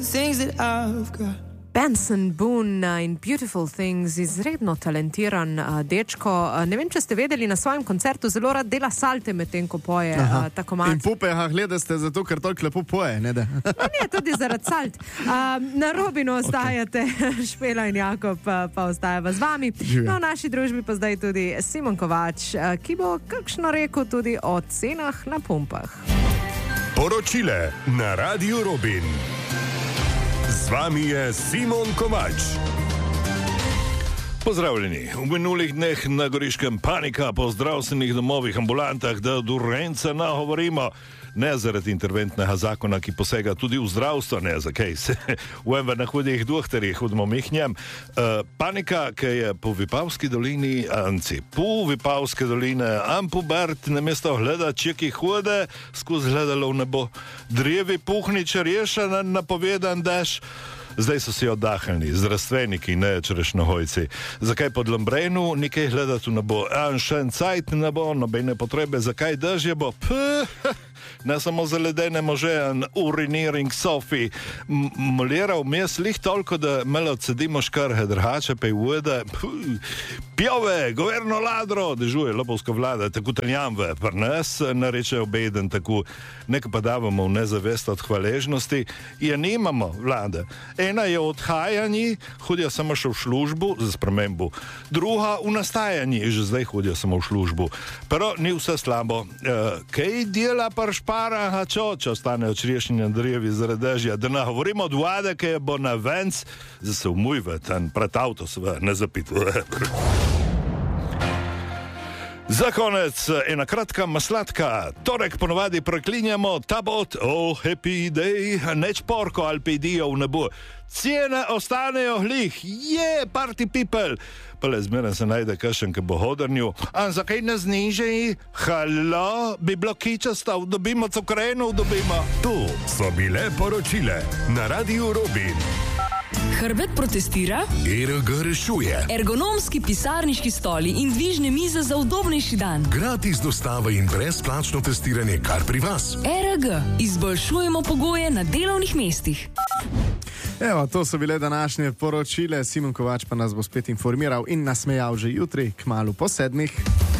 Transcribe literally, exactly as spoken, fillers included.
Benson Boone in Beautiful Things, izredno talentiran uh, dečko. Uh, ne vem, če ste vedeli, na svojem koncertu zelo rad dela salte med tem, ko poje uh, tako malo. In pupe, aha, gledate zato, ker toliko lepo poje, ne da? No, ne, tudi zaradi salt. Uh, na Robinu ostajate, okay. Špela in Jakob uh, pa ostajava z vami. No, v naši družbi pa zdaj tudi Simon Kovač, uh, ki bo kakšno rekel tudi o cenah na pumpah. Poročile na Radiu Robin. Z vami je Simon Kovač. Pozdravljeni. V minulih dneh na Goriškem panika po zdravstvenih domovih, ambulantah, da do Renca nagovorimo. Ne zaradi interventnega zakona, ki posega tudi v zdravstvo, ne za kaj se uvem na hudih doktorjih, hudimo mihnjem. Uh, panika, ki je po Vipavski dolini, anci, po Vipavske doline, ampubert, namesto gleda, čeki hode, skozi gledalo v nebo. Drevi puhniče reša na napovedan dež. Zdaj so si oddahnili, zdravstveniki, ne čerešnjohojci. Zakaj pod Lambrenu nekaj gledati v nebo? An šen cajt ne bo, nobene potrebe, zakaj dež je bo? Puh, ne samo za ledene može, an uriniring Sofi. Molera vmes lih toliko, da malo cedimo škarhe, drhače, pej ujede. Pjove, governo ladro, dežuje lopovska vlada, tako tanjamve, par nas nareče obeden, tako neka pa davamo v nezavest od hvaležnosti. Ja, nimamo vlade. Ena je odhajanje, hodijo samo še v službu, za spremembu. Druga v nastajanje, že zdaj hodijo samo v službu. Pero ni vse slabo. E, kaj dela par špara, a čo, če ostanejo črešenje drevi zaradi dežja? Da ne govorimo od vlade, ki bo na venc, za se umujve, ten pred avto sve ne zapituje. Za konec ena kratka maslatka. Torek ponovadi preklinjamo tabot, oh, happy day, neč porko ali pedijo v nebo. Cene ostanejo glih, je, party people. Pa le zmeraj se najde kakšen, ki bo hodrnju. A zakaj ne znižaj? Halo, bi bilo kičastav, dobimo cukrenov, dobimo. To so bile poročile na Radiu Robin. Hrbet protestira, E R G rešuje, ergonomski pisarniški stoli in dvižne mize za udobnejši dan. gratis dostava in brezplačno testiranje kar pri vas. E R G, izboljšujemo pogoje na delovnih mestih. Evo, to so bile današnje poročile. Simon Kovač pa nas bo spet informiral in nasmejal že jutri, kmalu po sedmih.